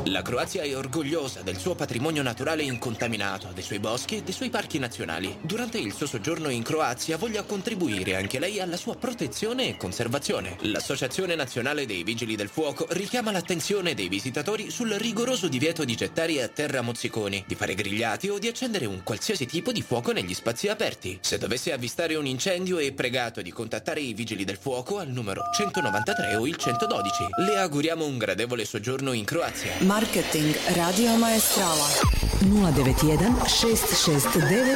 La Croazia è orgogliosa del suo patrimonio naturale incontaminato, dei suoi boschi e dei suoi parchi nazionali. Durante il suo soggiorno in Croazia voglia contribuire anche lei alla sua protezione e conservazione. L'Associazione Nazionale dei Vigili del Fuoco richiama l'attenzione dei visitatori sul rigoroso divieto di gettare a terra mozziconi, di fare grigliati o di accendere un qualsiasi tipo di fuoco negli spazi aperti. Se dovesse avvistare un incendio è pregato di contattare i Vigili del Fuoco al numero 193 o il 112. Le auguriamo un gradevole soggiorno in Croazia. Marketing Radio Maestrala 091 669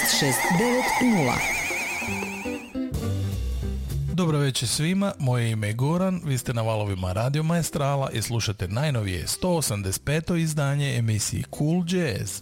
6690. Dobro večer svima, moje ime je Goran, vi ste na valovima Radio Maestrala i slušate najnovije 185. izdanje emisiji Cool Jazz.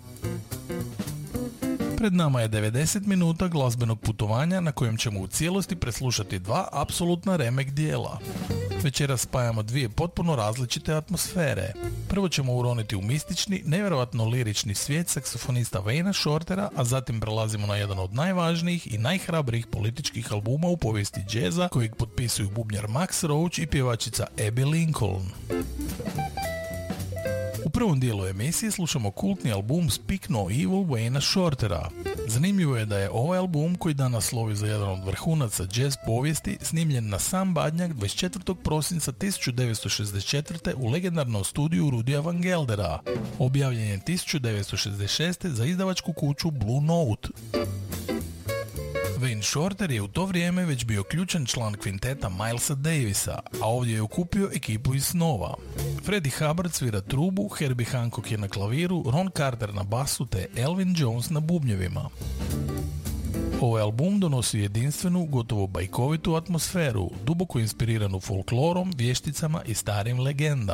Pred nama je 90 minuta glazbenog putovanja na kojem ćemo u cijelosti preslušati dva apsolutna remek dijela. Večeras spajamo dvije potpuno različite atmosfere. Prvo ćemo uroniti u mistični, nevjerojatno lirični svijet saksofonista Wayna Shortera, a zatim prelazimo na jedan od najvažnijih i najhrabrijih političkih albuma u povijesti džeza, kojeg potpisuju bubnjar Max Roach i pjevačica Abby Lincoln. U prvom dijelu emisije slušamo kultni album Speak No Evil Wayna Shortera. Zanimljivo je da je ovaj album, koji danas slovi za jedan od vrhunaca jazz povijesti, snimljen na sam Badnjak 24. prosinca 1964. u legendarnom studiju Rudija Van Geldera. Objavljen je 1966. za izdavačku kuću Blue Note. Wayne Shorter je u to vrijeme već bio ključan član kvinteta Milesa Davisa, a ovdje je okupio ekipu iz snova. Freddie Hubbard svira trubu, Herbie Hancock je na klaviru, Ron Carter na basu te Elvin Jones na bubnjevima. Ovaj album donosi jedinstvenu, gotovo bajkovitu atmosferu, duboko inspiriranu folklorom, vješticama i starim legendama.